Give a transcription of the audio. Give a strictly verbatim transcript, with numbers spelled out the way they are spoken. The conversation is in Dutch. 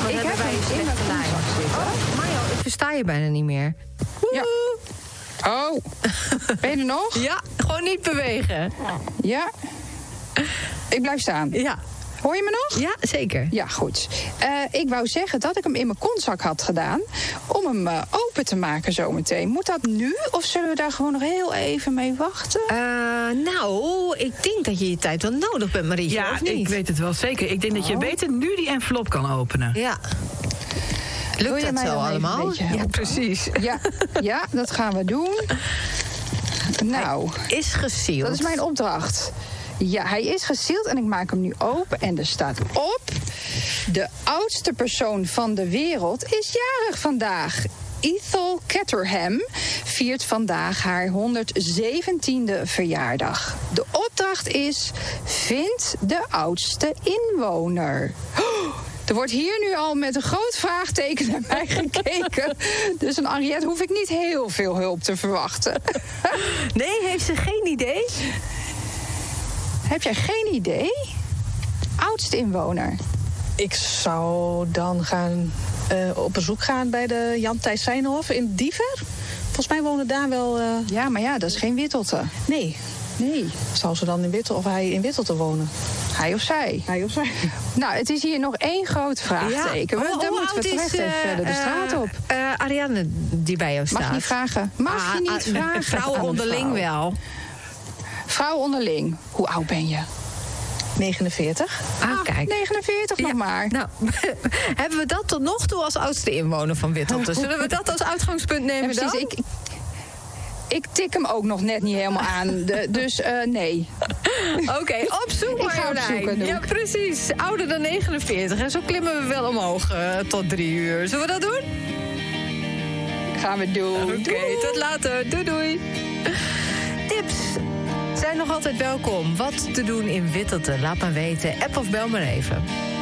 ik hebben heb wij hem een in mijn slechte lijn. koelzak zitten. Oh, Mario, ik versta je bijna niet meer. Ja. Oh, ben je er nog? Ja, gewoon niet bewegen. Ja. Ik blijf staan. Ja. Hoor je me nog? Ja, zeker. Ja, goed. Uh, ik wou zeggen dat ik hem in mijn kontzak had gedaan om hem uh, open te maken zometeen. Moet dat nu of zullen we daar gewoon nog heel even mee wachten? Uh, nou, ik denk dat je je tijd wel nodig bent, Marietje, Ja, of niet? ik weet het wel zeker. Ik denk dat je Oh. beter nu die envelop kan openen. Ja. Wil Lukt je dat mij zo dan even een allemaal? beetje Ja, helpen? precies. Ja, ja, dat gaan we doen. Nou, Hij is gesield. dat is mijn opdracht. Ja, hij is gesield en ik maak hem nu open. En er staat op: de oudste persoon van de wereld is jarig vandaag. Ethel Caterham viert vandaag haar honderdzeventiende verjaardag. De opdracht is: vind de oudste inwoner. Oh, er wordt hier nu al met een groot vraagteken naar mij gekeken. Dus aan Henriette hoef ik niet heel veel hulp te verwachten. Nee, heeft ze geen idee? Heb jij geen idee? Oudste inwoner. Ik zou dan gaan uh, op bezoek gaan bij de Jan Thijs Seinhof in Diever. Volgens mij wonen daar wel... Uh... Ja, maar ja, dat is geen Wittelte. Nee. Nee. Zou ze dan in Wittelte of hij in Wittelte wonen? Hij of zij? Hij of zij. Nou, het is hier nog één groot vraagteken. Ja. Dan Hoe, hoe moeten we oud terecht is, even uh, verder de straat op. Uh, uh, Ariane, die bij jou staat. Mag je niet vragen? Mag ah, je niet ah, vragen? Vrouwen aan een onderling vrouw? wel. Vrouw onderling. Hoe oud ben je? negenenveertig. Ah, Ah, kijk. negenenveertig nog Ja, maar. Nou, hebben we dat tot nog toe als oudste inwoner van Wittelte? Zullen we dat als uitgangspunt Ja, nemen precies. dan? Ik, ik tik hem ook nog net niet helemaal aan. De, dus uh, nee. Oké, okay, op zoek Ik ga Marjolein. opzoeken, doe. Ja, precies. Ouder dan negenenveertig. En zo klimmen we wel omhoog uh, tot drie uur. Zullen we dat doen? Gaan we doen. Oké, okay, tot later. Doei doei. Tips zijn nog altijd welkom. Wat te doen in Wittelte? Laat maar weten. App of bel maar even.